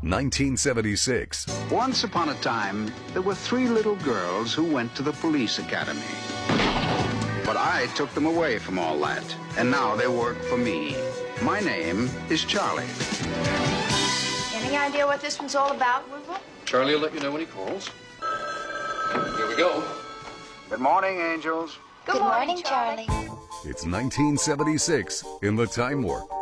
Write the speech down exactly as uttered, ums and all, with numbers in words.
nineteen seventy-six. Once upon a time, there were three little girls who went to the police academy. But I took them away from all that, and now they work for me. My name is Charlie. Any idea what this one's all about, Woodward? Charlie will let you know when he calls. Here we go. Good morning, angels. Good, Good morning, Charlie. It's nineteen seventy-six in the Time Warp.